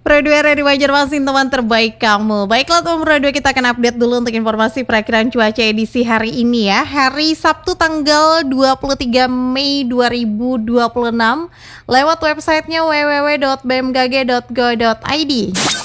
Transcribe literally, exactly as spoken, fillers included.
Pro dua dari Banjarmasin, teman terbaik kamu. Baiklah teman Pro dua, kita akan update dulu untuk informasi perakiraan cuaca edisi hari ini ya. Hari Sabtu tanggal dua puluh tiga Mei dua ribu dua puluh enam lewat websitenya w w w dot b m k g dot go dot i d.